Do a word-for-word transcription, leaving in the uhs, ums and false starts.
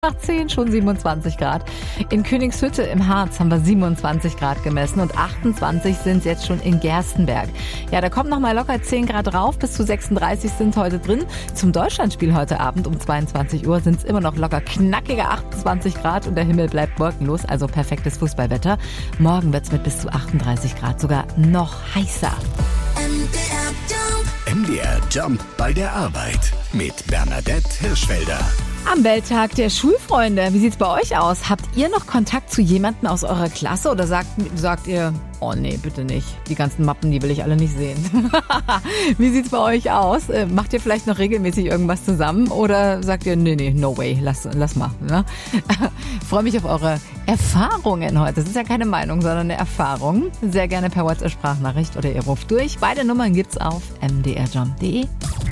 Nach zehn schon siebenundzwanzig Grad. In Königshütte im Harz haben wir siebenundzwanzig Grad gemessen und achtundzwanzig sind es jetzt schon in Gerstenberg. Ja, da kommt noch mal locker zehn Grad rauf, bis zu sechsunddreißig sind heute drin. Zum Deutschlandspiel heute Abend um zweiundzwanzig Uhr sind es immer noch locker knackige achtundzwanzig Grad und der Himmel bleibt wolkenlos, also perfektes Fußballwetter. Morgen wird es mit bis zu achtunddreißig Grad sogar noch heißer. M D R Jump bei der Arbeit mit Bernadette Hirschfelder. Am Welttag der Schulfreunde, wie sieht's bei euch aus? Habt ihr noch Kontakt zu jemandem aus eurer Klasse oder sagt, sagt ihr, oh nee, bitte nicht, die ganzen Mappen, die will ich alle nicht sehen? Wie sieht's bei euch aus? Macht ihr vielleicht noch regelmäßig irgendwas zusammen oder sagt ihr, nee, nee, no way, lass, lass mal. Ne? Freue mich auf eure Erfahrungen heute. Das ist ja keine Meinung, sondern eine Erfahrung. Sehr gerne per WhatsApp-Sprachnachricht oder ihr ruft durch. Beide Nummern gibt's auf m d r jump punkt d e.